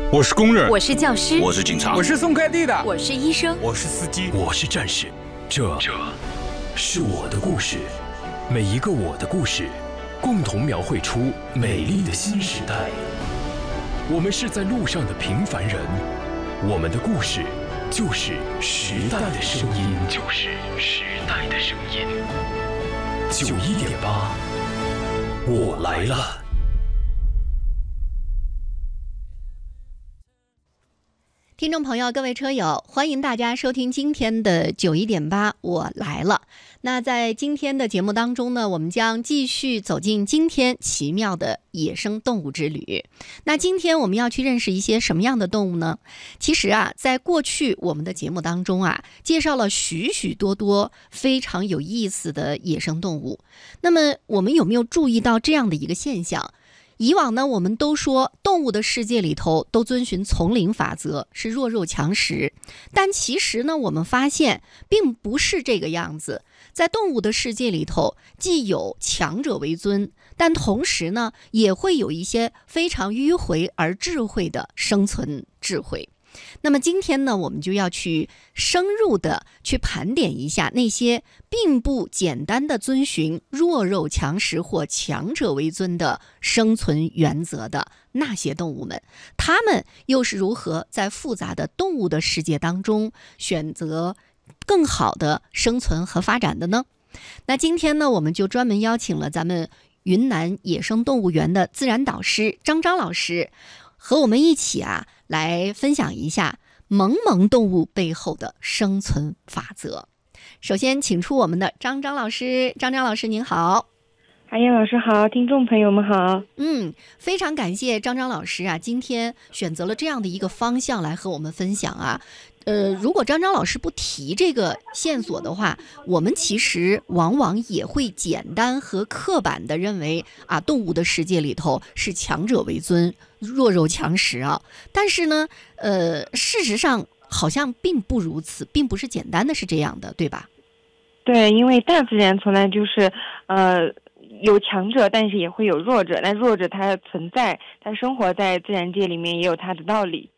我是工人， 我是教师， 我是警察， 我是送快递的， 我是医生， 我是司机， 我是战士。这是我的故事，每一个我的故事，共同描绘出美丽的新时代。我们是在路上的平凡人，我们的故事就是时代的声音，就是时代的声音。91.8，我来了。 听众朋友，各位车友，欢迎大家收听今天的91.8，我来了。那在今天的节目当中呢，我们将继续走进今天奇妙的野生动物之旅。那今天我们要去认识一些什么样的动物呢？其实啊，在过去我们的节目当中啊，介绍了许许多多非常有意思的野生动物。那么我们有没有注意到这样的一个现象？以往呢，我们都说动物的世界里头都遵循丛林法则，是弱肉强食。但其实呢，我们发现并不是这个样子。在动物的世界里头，既有强者为尊，但同时呢，也会有一些非常迂回而智慧的生存智慧。那么今天呢，我们就要去深入的去盘点一下那些并不简单的遵循弱肉强食或强者为尊的生存原则的那些动物们，它们又是如何在复杂的动物的世界当中选择更好的生存和发展的呢？那今天呢，我们就专门邀请了咱们云南野生动物园的自然导师张老师，和我们一起来分享一下萌萌动物背后的生存法则。首先请出我们的张老师。张老师您好。 海燕老师好，听众朋友们好。 非常感谢张老师今天选择了这样的一个方向来和我们分享如果张老师不提这个线索的话，我们其实往往也会简单和刻板的认为动物的世界里头是强者为尊，弱肉强食但是呢，事实上好像并不如此，并不是简单的是这样的，对吧？ 对，因为大自然从来就是有强者，但是也会有弱者，但弱者它存在，它生活在自然界里面也有它的道理。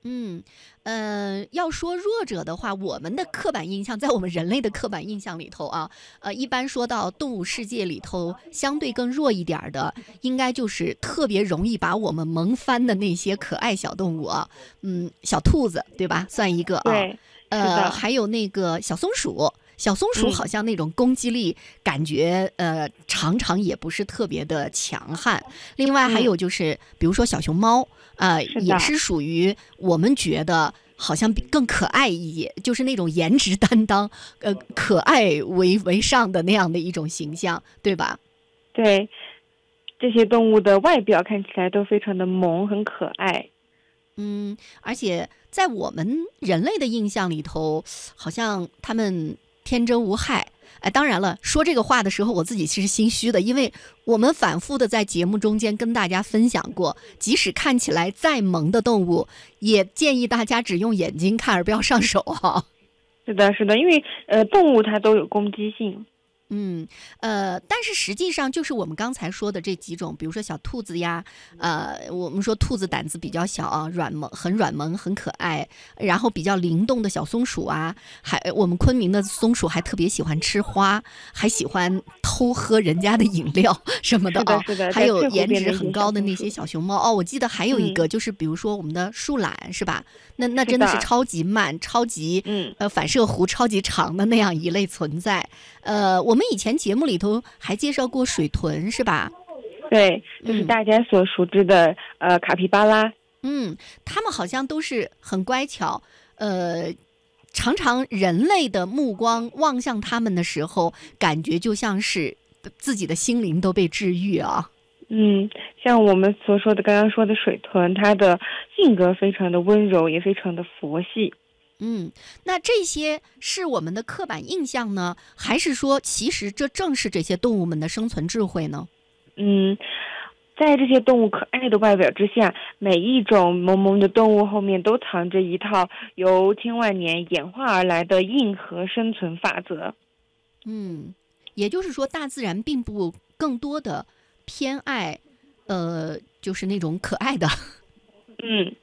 要说弱者的话，我们的刻板印象，在我们人类的刻板印象里头一般说到动物世界里头相对更弱一点的，应该就是特别容易把我们萌翻的那些可爱小动物小兔子，对吧？算一个对， 还有那个小松鼠。小松鼠好像那种攻击力感觉常常也不是特别的强悍。另外还有就是比如说小熊猫也是属于我们觉得好像更可爱一些，就是那种颜值担当可爱为上的那样的一种形象，对吧？ 对，这些动物的外表看起来都非常的萌，很可爱。 而且在我们人类的印象里头，好像他们天真无害。当然了，说这个话的时候我自己其实心虚的，因为我们反复的在节目中间跟大家分享过，即使看起来再萌的动物，也建议大家只用眼睛看而不要上手是的，因为动物它都有攻击性。 但是实际上就是我们刚才说的这几种，比如说小兔子呀，我们说兔子胆子比较小很软萌，很可爱，然后比较灵动的小松鼠还我们昆明的松鼠还特别喜欢吃花，还喜欢偷喝人家的饮料什么的是的， 还有颜值很高的那些小熊猫我记得还有一个就是比如说我们的树懒是吧？那真的是超级慢，超级反射弧超级长的那样一类存在。我们以前节目里头还介绍过水豚是吧？ 对，就是大家所熟知的卡皮巴拉。 他们好像都是很乖巧，常常人类的目光望向他们的时候，感觉就像是自己的心灵都被治愈像我们刚刚说的水豚，它的性格非常的温柔，也非常的佛系。 那这些是我们的刻板印象呢，还是说其实这正是这些动物们的生存智慧呢？ 在这些动物可爱的外表之下，每一种萌萌的动物后面都藏着一套由千万年演化而来的硬核生存法则。 也就是说大自然并不更多的偏爱就是那种可爱的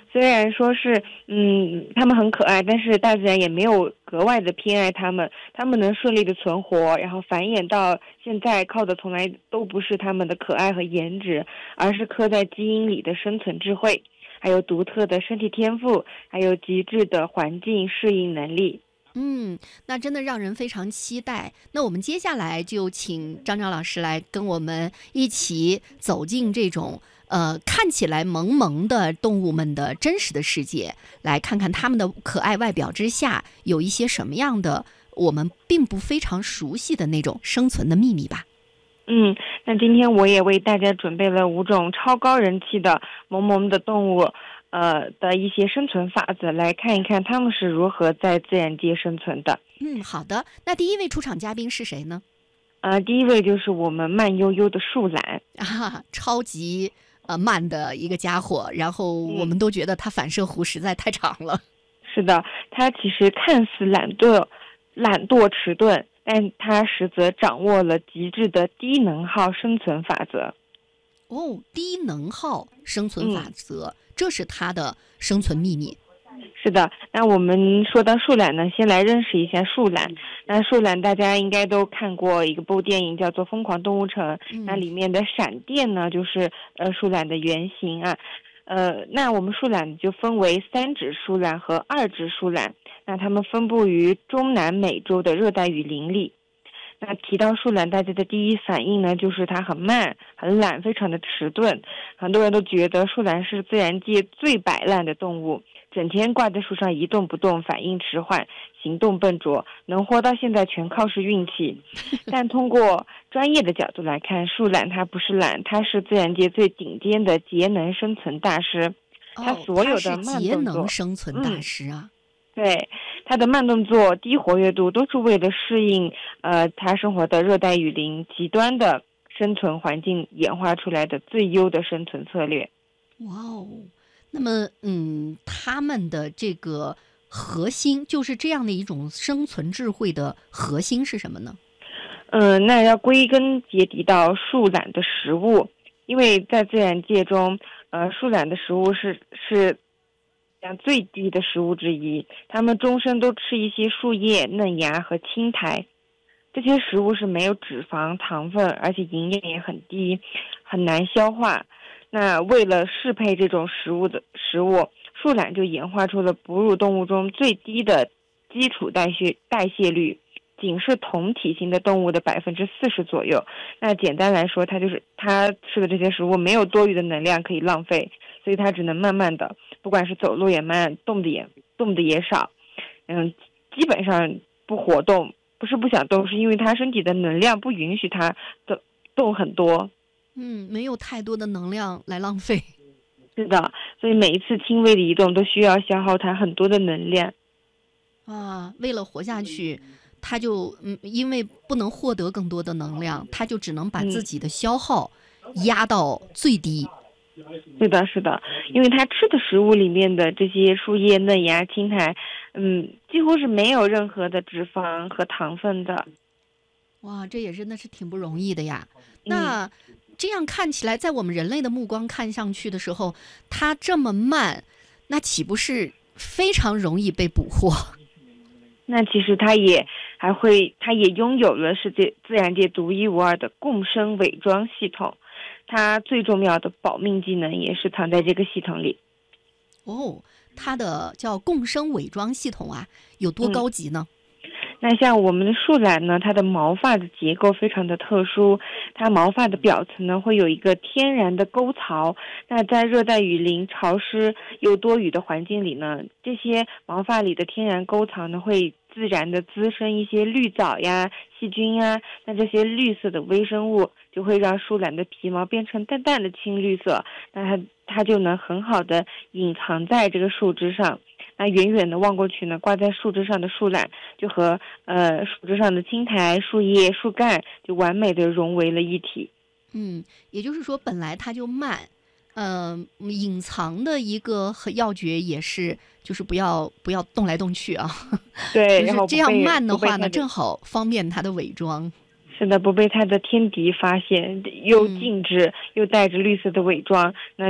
虽然说是它们很可爱，但是大自然也没有格外的偏爱它们，它们能顺利的存活，然后繁衍到现在，靠的从来都不是它们的可爱和颜值，而是刻在基因里的生存智慧，还有独特的身体天赋，还有极致的环境适应能力。 那真的让人非常期待。那我们接下来就请张老师来跟我们一起走进这种看起来萌萌的动物们的真实的世界，来看看它们的可爱外表之下有一些什么样的我们并不非常熟悉的那种生存的秘密吧。 那今天我也为大家准备了5种超高人气的萌萌的动物的一些生存法则，来看一看它们是如何在自然界生存的。 好的。那第一位出场嘉宾是谁呢？ 第一位就是我们慢悠悠的树懒超级慢的一个家伙，然后我们都觉得它反射弧实在太长了。 是的，它其实看似懒惰迟钝，但它实则掌握了极致的低能耗生存法则。 低能耗生存法则，这是它的生存秘密。 是的，那我们说到树懒呢，先来认识一下树懒。那树懒大家应该都看过一部电影叫做《疯狂动物城》，那里面的闪电呢就是树懒的原型啊。那我们树懒就分为3指树懒和2指树懒，那它们分布于中南美洲的热带雨林里。那提到树懒，大家的第一反应呢，就是它很慢、很懒，非常的迟钝。很多人都觉得树懒是自然界最摆烂的动物，整天挂在树上一动不动，反应迟缓，行动笨拙，能活到现在全靠是运气。但通过专业的角度来看，树懒它不是懒，它是自然界最顶尖的节能生存大师。它所有的慢动作， 节能生存大师啊。 对，它的慢动作、低活跃度都是为了适应它生活的热带雨林极端的生存环境演化出来的最优的生存策略。 那么他们的这个核心就是这样的一种生存智慧的核心是什么呢？ 那要归根结底到树懒的食物，因为在自然界中树懒的食物是最低的食物之一，它们终生都吃一些树叶、嫩芽和青苔。这些食物是没有脂肪、糖分，而且营养也很低，很难消化。那为了适配这种食物，树懒就演化出了哺乳动物中最低的基础代谢率，仅是同体型的动物的40%左右。那简单来说，它吃的这些食物没有多余的能量可以浪费，所以它只能慢慢的，不管是走路也慢，动的也少，基本上不活动，不是不想动，是因为它身体的能量不允许它动很多。 没有太多的能量来浪费。 是的，所以每一次轻微的移动都需要消耗它很多的能量。 为了活下去，它就因为不能获得更多的能量，它就只能把自己的消耗压到最低。 是的，因为它吃的食物里面的这些树叶、嫩芽、青苔，几乎是没有任何的脂肪和糖分的。 这也真的是挺不容易的呀。那这样看起来，在我们人类的目光看上去的时候，它这么慢，那岂不是非常容易被捕获？ 那其实它也拥有了自然界独一无二的共生伪装系统，它最重要的保命技能也是藏在这个系统里。 它的叫共生伪装系统啊，有多高级呢？ 那像我们的树懒呢，它的毛发的结构非常的特殊，它毛发的表层呢会有一个天然的沟槽。那在热带雨林潮湿又多雨的环境里呢，这些毛发里的天然沟槽呢会自然的滋生一些绿藻呀、细菌呀，那这些绿色的微生物就会让树懒的皮毛变成淡淡的青绿色，那它就能很好的隐藏在这个树枝上。那远远的望过去呢，挂在树枝上的树懒就和树枝上的青苔、树叶、树干就完美的融为了一体。 也就是说本来它就慢，隐藏的一个要诀也是就是不要动来动去啊。 对， 就是这样慢的话呢，正好方便它的伪装。 是的，不被它的天敌发现，又静止又带着绿色的伪装，那就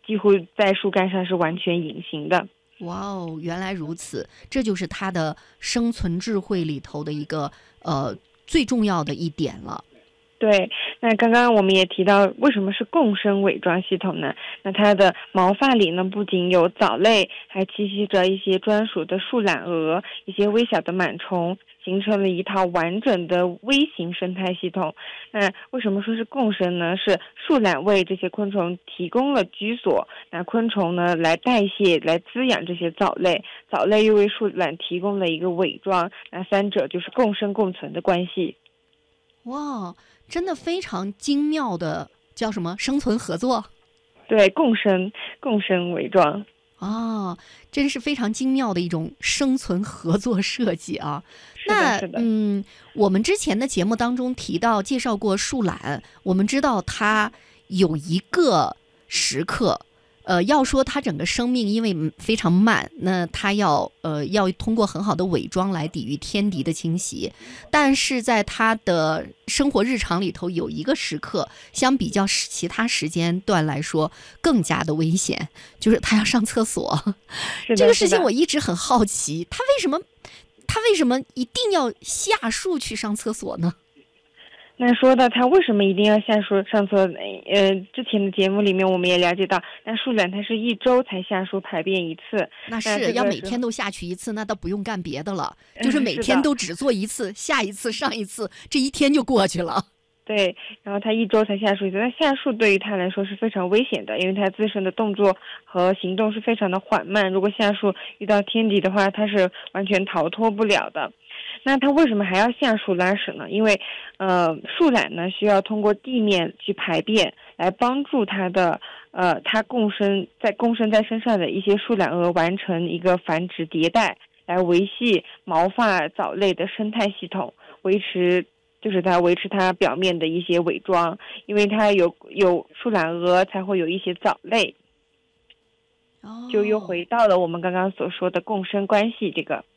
几乎在树干上是完全隐形的。 哇哦，原来如此，这就是它的生存智慧里头的一个最重要的一点了。 对，那刚刚我们也提到，为什么是共生伪装系统呢？那它的毛发里呢，不仅有藻类，还栖息着一些专属的树懒蛾，一些微小的螨虫，形成了一套完整的微型生态系统。那为什么说是共生呢？是树懒为这些昆虫提供了居所，那昆虫呢来代谢、来滋养这些藻类，藻类又为树懒提供了一个伪装，那三者就是共生共存的关系。 哇，真的非常精妙的，叫什么生存合作？ 对，共生伪装。 啊，真是非常精妙的一种生存合作设计啊！ 那我们之前的节目当中提到介绍过树懒，我们知道它有一个时刻，要说它整个生命因为非常慢，那它要通过很好的伪装来抵御天敌的侵袭，但是在它的生活日常里头有一个时刻，相比较其他时间段来说更加的危险，就是它要上厕所。这个事情我一直很好奇，它为什么一定要下树去上厕所呢？ 那说到它为什么一定要下树上厕所，之前的节目里面我们也了解到，那树懒它是1周才下树排便一次， 那是要每天都下去一次，那倒不用干别的了，就是每天都只做一次，下一次上一次，这一天就过去了。 对，然后它1周才下树一次，那下树对于它来说是非常危险的，因为它自身的动作和行动是非常的缓慢，如果下树遇到天敌的话，它是完全逃脱不了的。那它为什么还要下树拉屎呢？因为树懒呢需要通过地面去排便，来帮助它的它共生在身上的一些树懒蛾完成一个繁殖迭代，来维系毛发藻类的生态系统，维持它表面的一些伪装，因为它有树懒蛾才会有一些藻类。就又回到了我们刚刚所说的共生关系这个。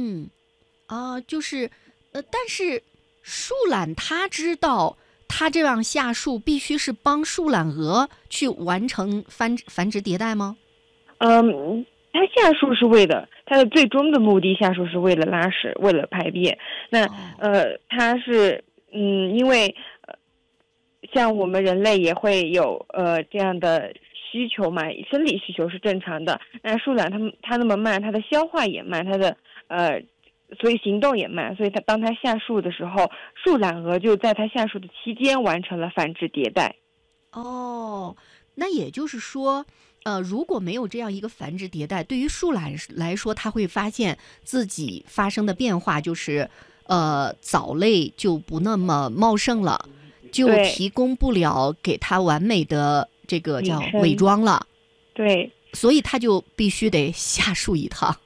就是但是树懒它知道它这样下树必须是帮树懒蛾去完成繁殖迭代吗？ 它下树是为了它的最终的目的，下树是为了拉屎，为了排便。那它是因为像我们人类也会有这样的需求嘛，生理需求是正常的。那树懒它那么慢，它的消化也慢，它的所以行动也慢，所以当它下树的时候，树懒蛾就在它下树的期间完成了繁殖迭代。 那也就是说如果没有这样一个繁殖迭代，对于树懒来说，它会发现自己发生的变化就是藻类就不那么茂盛了，就提供不了给它完美的这个叫伪装了。 对， 所以它就必须得下树一趟。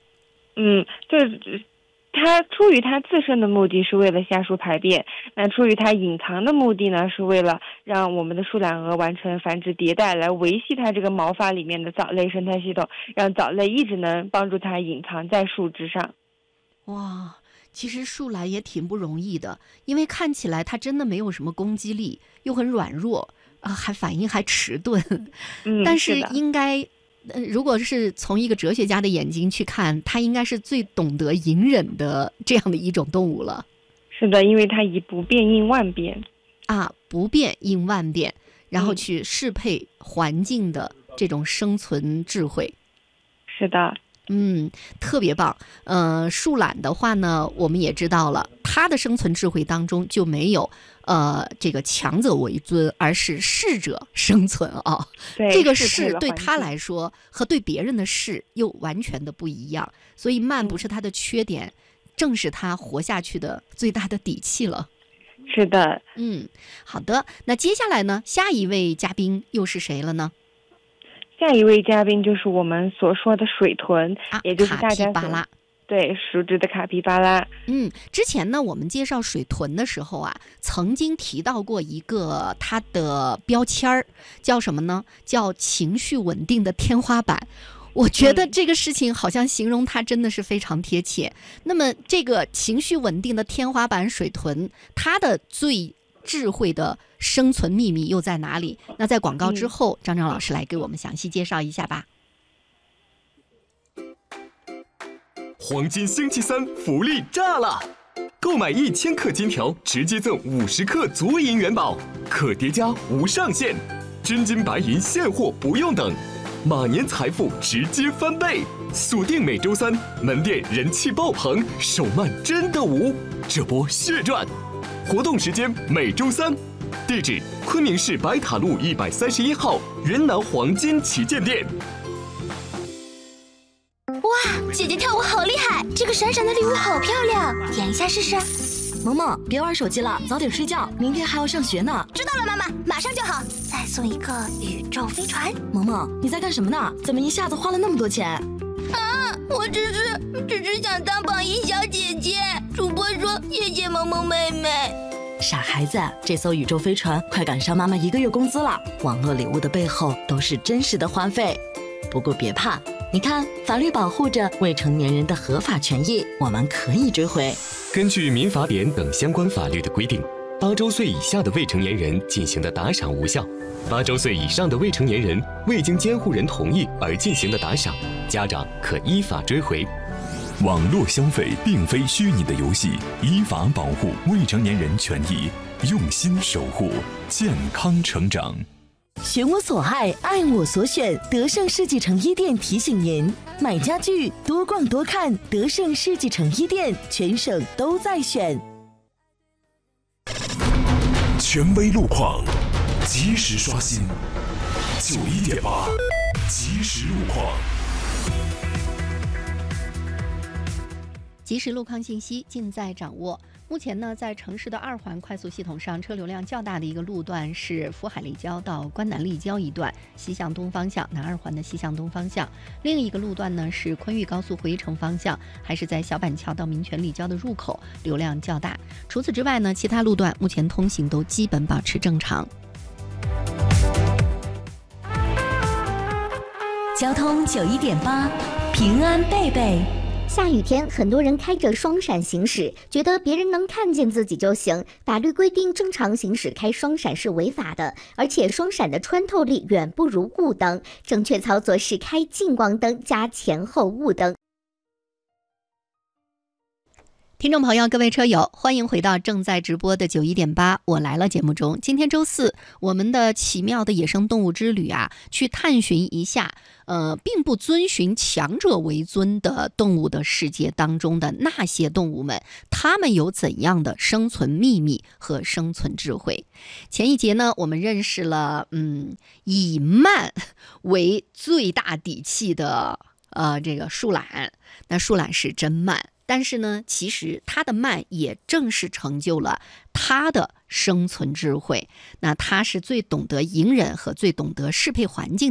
它出于它自身的目的是为了下树排便，那出于它隐藏的目的呢，是为了让我们的树懒蛾完成繁殖迭代，来维系它这个毛发里面的藻类生态系统，让藻类一直能帮助它隐藏在树枝上。 哇，其实树懒也挺不容易的，因为看起来它真的没有什么攻击力，又很软弱还反应还迟钝。但是应该如果是从一个哲学家的眼睛去看，它应该是最懂得隐忍的这样的一种动物了。 是的，因为它以不变应万变不变应万变，然后去适配环境的这种生存智慧。 是的。 特别棒。树懒的话呢，我们也知道了，它的生存智慧当中就没有这个强者为尊，而是适者生存这个适对它来说和对别人的适又完全的不一样，所以慢不是它的缺点，正是它活下去的最大的底气了。 是的。 好的，那接下来呢，下一位嘉宾又是谁了呢？ 下一位嘉宾就是我们所说的水豚，也就是大家熟知的卡皮巴拉。 之前呢，我们介绍水豚的时候曾经提到过一个它的标签儿，叫什么呢？叫情绪稳定的天花板。我觉得这个事情好像形容它真的是非常贴切。那么这个情绪稳定的天花板水豚，它的最智慧的生存秘密又在哪里？那在广告之后，张老师来给我们详细介绍一下吧。 黄金星期三福利炸了！购买1000克金条，直接赠50克足银元宝，可叠加无上限，真金白银现货不用等，马年财富直接翻倍！锁定每周三，门店人气爆棚，手慢真的无，这波血赚！活动时间每周三，地址昆明市白塔路131号云南黄金旗舰店。 哇，姐姐跳舞好厉害！这个闪闪的礼物好漂亮，点一下试试。 萌萌，别玩手机了，早点睡觉，明天还要上学呢。 知道了，妈妈，马上就好。再送一个宇宙飞船。 萌萌，你在干什么呢？怎么一下子花了那么多钱？ 啊，我只是想当榜一小姐姐。主播说谢谢萌萌妹妹。 傻孩子，这艘宇宙飞船快赶上妈妈1个月工资了。网络礼物的背后都是真实的花费。不过别怕，你看，法律保护着未成年人的合法权益，我们可以追回。 根据民法典等相关法律的规定，8周岁以下的未成年人进行的打赏无效，8周岁以上的未成年人未经监护人同意而进行的打赏，家长可依法追回。 网络消费并非虚拟的游戏，依法保护未成年人权益，用心守护健康成长。 选我所爱，爱我所选。德胜世纪城一店提醒您：买家具多逛多看，德胜世纪城一店全省都在选。 权威路况，及时刷新。91.8，即时路况。 即时路况信息尽在掌握。目前呢，在城市的2环快速系统上，车流量较大的一个路段是福海立交到关南立交一段，西向东方向，南2环的西向东方向。另一个路段呢是昆玉高速回程方向，还是在小板桥到民权立交的入口，流量较大。除此之外呢，其他路段目前通行都基本保持正常。 交通91.8，平安贝贝。 下雨天，很多人开着双闪行驶，觉得别人能看见自己就行。法律规定，正常行驶开双闪是违法的，而且双闪的穿透力远不如雾灯。正确操作是开近光灯加前后雾灯。 听众朋友，各位车友，欢迎回到正在直播的91.8我来了节目中。今天周四，我们的奇妙的野生动物之旅啊，去探寻一下并不遵循强者为尊的动物的世界当中的那些动物们，它们有怎样的生存秘密和生存智慧。前一节呢，我们认识了以慢为最大底气的这个树懒。那树懒是真慢，但是呢，其实它的慢也正是成就了它的生存智慧。那它是最懂得隐忍和最懂得适配环境